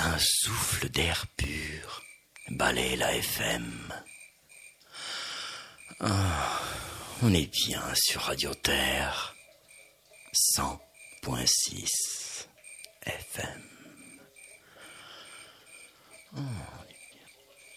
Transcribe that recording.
Un souffle d'air pur balaie la FM. On est bien sur Radio Terre 100.6 FM.